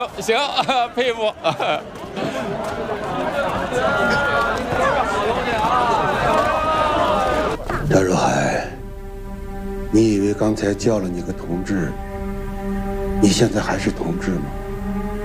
行，佩服。 张若海，你以为刚才叫了你个同志，你现在还是同志吗？